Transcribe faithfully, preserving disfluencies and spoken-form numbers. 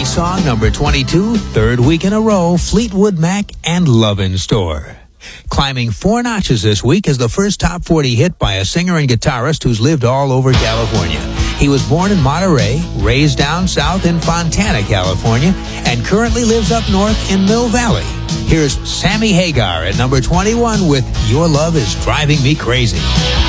song number twenty-two, third week in a row, Fleetwood Mac and Love in Store. Climbing four notches this week is the first top forty hit by a singer and guitarist who's lived all over California. He was born in Monterey, raised down south in Fontana, California, and currently lives up north in Mill Valley. Here's Sammy Hagar at number twenty-one with Your Love Is Driving Me Crazy.